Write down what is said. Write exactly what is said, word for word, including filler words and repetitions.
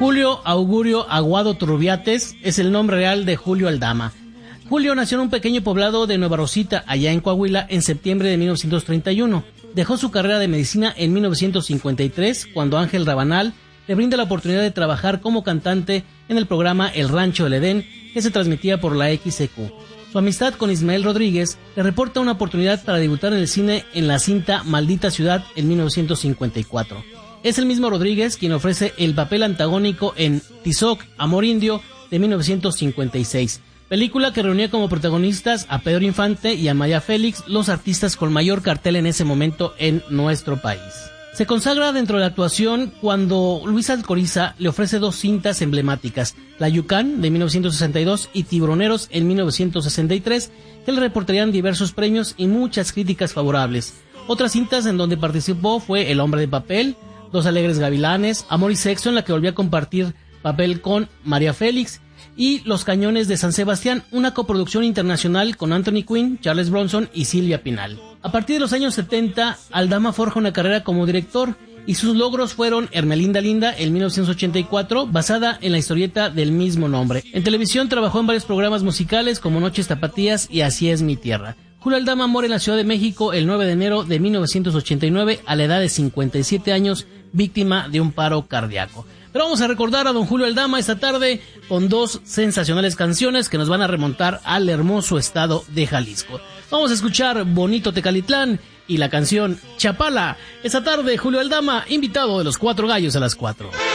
Julio Augurio Aguado Turbiates es el nombre real de Julio Aldama. Julio nació en un pequeño poblado de Nueva Rosita, allá en Coahuila, en septiembre de mil novecientos treinta y uno. Dejó su carrera de medicina en mil novecientos cincuenta y tres, cuando Ángel Rabanal le brinda la oportunidad de trabajar como cantante en el programa El Rancho del Edén, que se transmitía por la X C Q. Su amistad con Ismael Rodríguez le reporta una oportunidad para debutar en el cine en la cinta Maldita Ciudad en mil novecientos cincuenta y cuatro. Es el mismo Rodríguez quien ofrece el papel antagónico en Tizoc, Amor Indio, de mil novecientos cincuenta y seis, película que reunía como protagonistas a Pedro Infante y a María Félix, los artistas con mayor cartel en ese momento en nuestro país. Se consagra dentro de la actuación cuando Luis Alcoriza le ofrece dos cintas emblemáticas, La Yucán de mil novecientos sesenta y dos y Tiburoneros en mil novecientos sesenta y tres, que le reportarían diversos premios y muchas críticas favorables. Otras cintas en donde participó fue El Hombre de Papel, Dos Alegres Gavilanes, Amor y Sexo, en la que volvió a compartir papel con María Félix, y Los Cañones de San Sebastián, una coproducción internacional con Anthony Quinn, Charles Bronson y Silvia Pinal. A partir de los años setenta, Aldama forja una carrera como director y sus logros fueron Hermelinda Linda en mil novecientos ochenta y cuatro, basada en la historieta del mismo nombre. En televisión trabajó en varios programas musicales como Noches Tapatías y Así es mi tierra. Julio Aldama muere en la Ciudad de México el nueve de enero de mil novecientos ochenta y nueve a la edad de cincuenta y siete años, víctima de un paro cardíaco. Pero vamos a recordar a don Julio Aldama esta tarde con dos sensacionales canciones que nos van a remontar al hermoso estado de Jalisco. Vamos a escuchar Bonito Tecalitlán y la canción Chapala. Esta tarde Julio Aldama, invitado de los Cuatro Gallos a las cuatro.